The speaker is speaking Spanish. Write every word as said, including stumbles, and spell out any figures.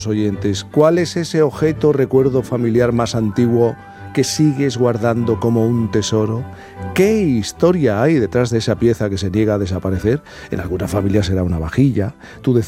oyentes, ¿cuál es ese objeto o recuerdo familiar más antiguo que sigues guardando como un tesoro? ¿Qué historia hay detrás de esa pieza que se niega a desaparecer? En alguna familia será una vajilla. Tú decías